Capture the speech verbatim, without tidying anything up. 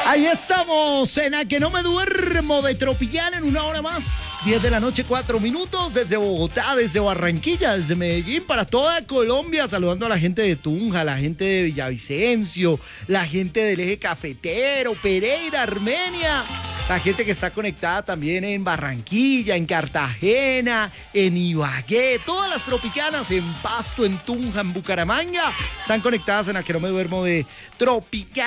Ahí estamos, en A Que No Me Duermo de Tropicana en una hora más. diez de la noche, cuatro minutos, desde Bogotá, desde Barranquilla, desde Medellín, para toda Colombia, saludando a la gente de Tunja, la gente de Villavicencio, la gente del Eje Cafetero, Pereira, Armenia, la gente que está conectada también en Barranquilla, en Cartagena, en Ibagué, todas las tropicanas, en Pasto, en Tunja, en Bucaramanga, están conectadas en A Que No Me Duermo de Tropicana.